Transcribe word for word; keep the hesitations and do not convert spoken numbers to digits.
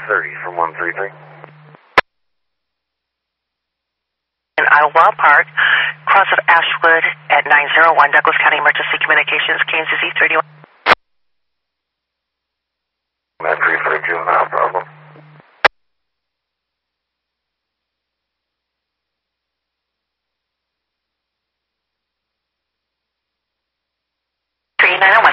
thirty from one three three. In Idlewild Park, cross of Ashwood at nine zero one, Douglas County Emergency Communications, Kansas Z thirty-one. Entry for a juvenile problem. three nine oh one.